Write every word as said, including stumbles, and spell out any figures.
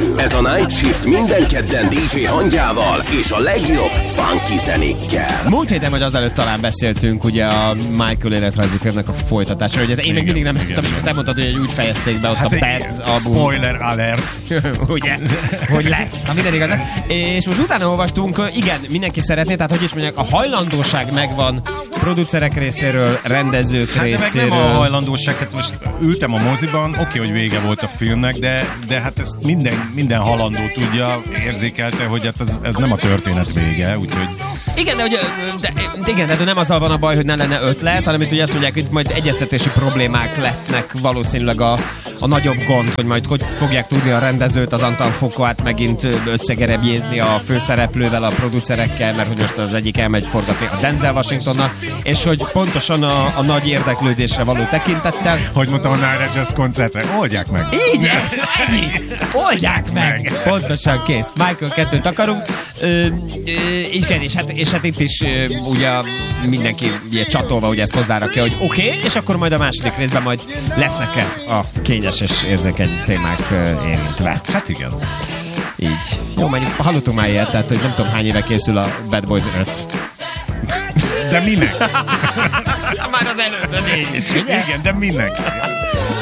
Ez a Night Shift minden kedden dé dzsé Hangyával és a legjobb funky zenékkel. Múlt héten vagy azelőtt talán beszéltünk ugye a Michael életrajzi filmnek a folytatása, ugye én még mindig nem tudtam, és te mondtad, hogy úgy fejezték be ott hát a Bad album. Spoiler alert. Ugye, hogy lesz, ha minden igaz. És most utána olvastunk, igen, mindenki szeretné, tehát hogy is mondják, a hajlandóság megvan producerek részéről, rendezők hát részéről. De meg nem a hajlandóság, hát most ültem a moziban, oké, okay, hogy vége volt a filmnek, de, de hát ezt minden, minden halandó tudja, érzékelte, hogy hát ez, ez nem a történet vége, úgyhogy... Igen, de, hogy, de, igen, de nem azzal van a baj, hogy ne lenne ötlet, hanem itt ugye azt mondják, hogy majd egyeztetési problémák lesznek valószínűleg a, a nagyobb gond, hogy majd hogy fogják tudni a rendezőt, az Anton Fuquát megint összegerebjézni a főszereplővel, a producerekkel, mert hogy most az egyik elmegy forgatni a Denzel Washingtonnak, és hogy pontosan a, a nagy érdeklődésre való tekintettel. Hogy mondtam a Nile Jazz koncertre, oldják meg! Így, ennyi! Oldják meg! meg. Pontosan kész. Michael kettőt akarunk. Ö, ö, igen, és hát, és hát itt is ö, ugye mindenki ugye, csatolva ugye ezt hozzárakja, hogy oké, okay, és akkor majd a második részben majd lesznek-e a kényes és érzékeny témák ö, érintve. Hát igen. Így. Jó, mondjuk hallottunk már ilyet, tehát hogy nem tudom hány éve készül a Bad Boys öt. De minek? Már az előző négy is, ugye? Igen, de minek?